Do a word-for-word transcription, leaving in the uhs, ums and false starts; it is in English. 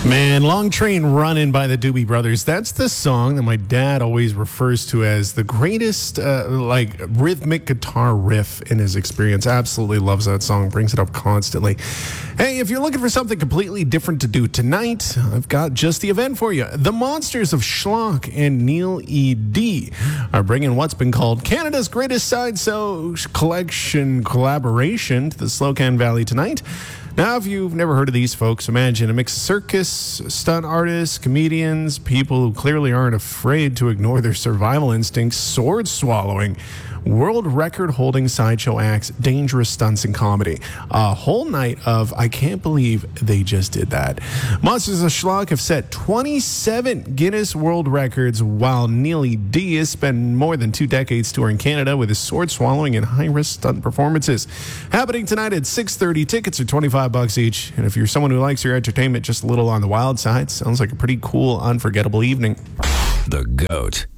Man, Long Train Running by the Doobie Brothers. That's the song that my dad always refers to as the greatest, uh, like, rhythmic guitar riff in his experience. Absolutely loves that song, brings it up constantly. Hey, if you're looking for something completely different to do tonight, I've got just the event for you. The Monsters of Schlock and Neil E D are bringing what's been called Canada's greatest sideshow collection collaboration to the Slocan Valley tonight. Now, if you've never heard of these folks, imagine a mix of circus, stunt artists, comedians, people who clearly aren't afraid to ignore their survival instincts, sword swallowing, world record holding sideshow acts, dangerous stunts, and comedy. A whole night of, I can't believe they just did that. Monsters of Schlock have set twenty-seven Guinness World Records, while Neil E D has spent more than two decades touring Canada with his sword swallowing and high risk stunt performances. Happening tonight at six thirty. Tickets are twenty-five bucks each. And if you're someone who likes your entertainment just a little on the wild side, sounds like a pretty cool, unforgettable evening. The GOAT.